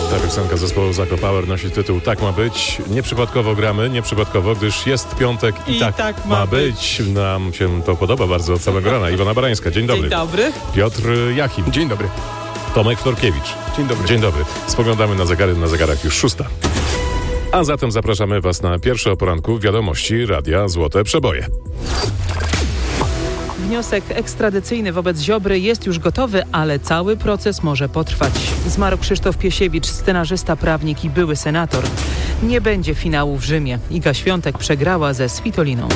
Ta piosenka zespołu Zako Power nosi tytuł Tak ma być. Nieprzypadkowo gramy, nieprzypadkowo, gdyż jest piątek i tak ma być. Nam się to podoba bardzo od samego rana. Iwona Barańska, dzień dobry. Dzień dobry. Piotr Jachim. Dzień dobry. Tomek Florkiewicz. Dzień dobry. Dzień dobry. Spoglądamy na zegary, na zegarach już 6. A zatem zapraszamy Was na pierwsze o poranku wiadomości Radia Złote Przeboje. Wniosek ekstradycyjny wobec Ziobry jest już gotowy, ale cały proces może potrwać. Zmarł Krzysztof Piesiewicz, scenarzysta, prawnik i były senator. Nie będzie finału w Rzymie. Iga Świątek przegrała ze Svitoliną.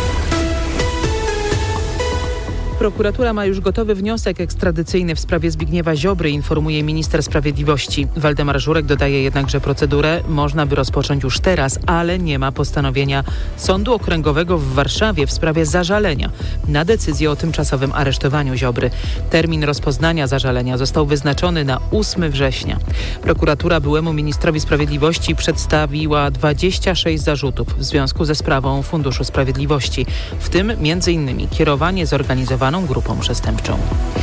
Prokuratura ma już gotowy wniosek ekstradycyjny w sprawie Zbigniewa Ziobry, informuje minister sprawiedliwości. Waldemar Żurek dodaje jednak, że procedurę można by rozpocząć już teraz, ale nie ma postanowienia Sądu Okręgowego w Warszawie w sprawie zażalenia na decyzję o tymczasowym aresztowaniu Ziobry. Termin rozpoznania zażalenia został wyznaczony na 8 września. Prokuratura byłemu ministrowi sprawiedliwości przedstawiła 26 zarzutów w związku ze sprawą Funduszu Sprawiedliwości, w tym m.in. kierowanie zorganizowaną grupą przestępczą.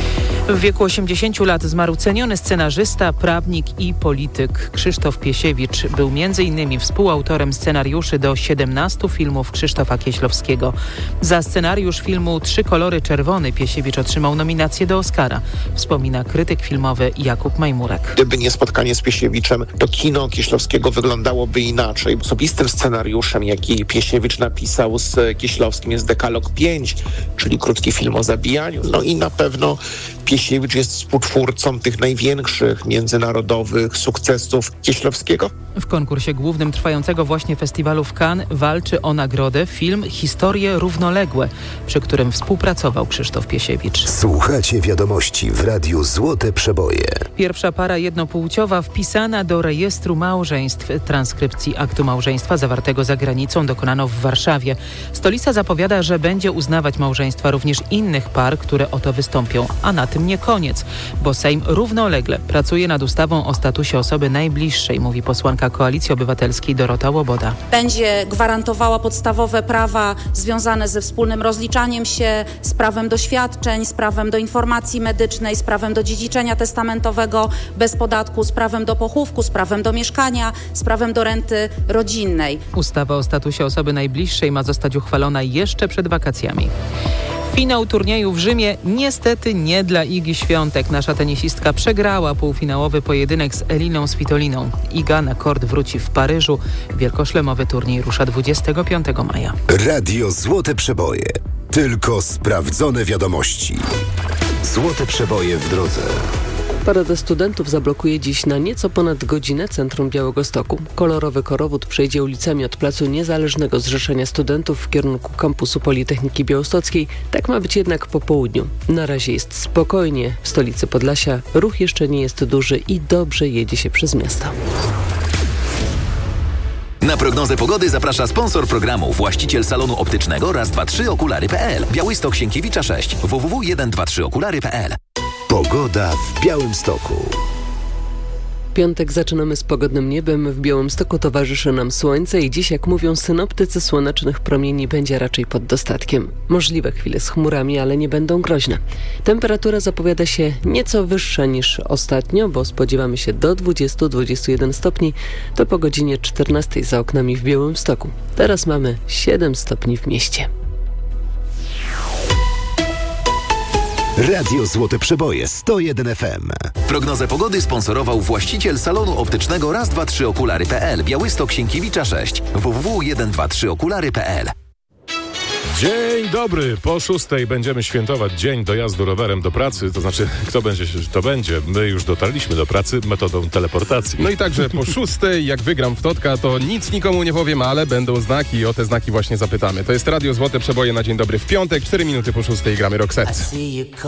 W wieku 80 lat zmarł ceniony scenarzysta, prawnik i polityk Krzysztof Piesiewicz. Był m.in. współautorem scenariuszy do 17 filmów Krzysztofa Kieślowskiego. Za scenariusz filmu Trzy kolory czerwony Piesiewicz otrzymał nominację do Oscara, wspomina krytyk filmowy Jakub Majmurek. Gdyby nie spotkanie z Piesiewiczem, to kino Kieślowskiego wyglądało oinaczej. Osobistym scenariuszem, jaki Piesiewicz napisał z Kieślowskim, jest Dekalog 5, czyli krótki film o zabijaniu. No i na pewno Piesiewicz jest współtwórcą tych największych międzynarodowych sukcesów Kieślowskiego. W konkursie głównym trwającego właśnie festiwalu w Cannes walczy o nagrodę film Historie równoległe, przy którym współpracował Krzysztof Piesiewicz. Słuchacie wiadomości w Radiu Złote Przeboje. Pierwsza para jednopłciowa wpisana do rejestru małżeństw. Transkrypcji aktu małżeństwa zawartego za granicą dokonano w Warszawie. Stolica zapowiada, że będzie uznawać małżeństwa również innych par, które o to wystąpią. A na tym nie koniec, bo Sejm równolegle pracuje nad ustawą o statusie osoby najbliższej, mówi posłanka Koalicji Obywatelskiej Dorota Łoboda. Będzie gwarantowała podstawowe prawa związane ze wspólnym rozliczaniem się, z prawem do świadczeń, z prawem do informacji medycznej, z prawem do dziedziczenia testamentowego bez podatku, z prawem do pochówku, z prawem do mieszkania, z prawem do renty rodzinnej. Ustawa o statusie osoby najbliższej ma zostać uchwalona jeszcze przed wakacjami. Finał turnieju w Rzymie niestety nie dla Igi Świątek. Nasza tenisistka przegrała półfinałowy pojedynek z Eliną Svitoliną. Iga na kort wróci w Paryżu. Wielkoszlemowy turniej rusza 25 maja. Radio Złote Przeboje. Tylko sprawdzone wiadomości. Złote Przeboje w drodze. Paradę studentów zablokuje dziś na nieco ponad godzinę centrum Białegostoku. Kolorowy korowód przejdzie ulicami od Placu Niezależnego Zrzeszenia Studentów w kierunku kampusu Politechniki Białostockiej. Tak ma być jednak po południu. Na razie jest spokojnie. W stolicy Podlasia ruch jeszcze nie jest duży i dobrze jedzie się przez miasto. Na prognozę pogody zaprasza sponsor programu, właściciel salonu optycznego Raz, 2, 3 okulary.pl. Białystok Sienkiewicza 6 www.123okulary.pl. Pogoda w Białymstoku. Piątek zaczynamy z pogodnym niebem. W Białymstoku towarzyszy nam słońce i dziś, jak mówią synoptycy, słonecznych promieni będzie raczej pod dostatkiem. Możliwe chwile z chmurami, ale nie będą groźne. Temperatura zapowiada się nieco wyższa niż ostatnio, bo spodziewamy się do 20-21 stopni. To po godzinie 14 za oknami w Białymstoku. Teraz mamy 7 stopni w mieście. Radio Złote Przeboje 101 FM. Prognozę pogody sponsorował właściciel salonu optycznego Raz, 2, 3 okulary.pl. Białystok Sienkiewicza 6 www.123okulary.pl. Dzień dobry. Po 6 będziemy świętować dzień dojazdu rowerem do pracy. To znaczy, kto będzie, to będzie. My już dotarliśmy do pracy metodą teleportacji. No i także po 6, jak wygram w Totka, to nic nikomu nie powiem, ale będą znaki i o te znaki właśnie zapytamy. To jest Radio Złote Przeboje na dzień dobry w piątek, 4 minuty po 6 gramy Roxette.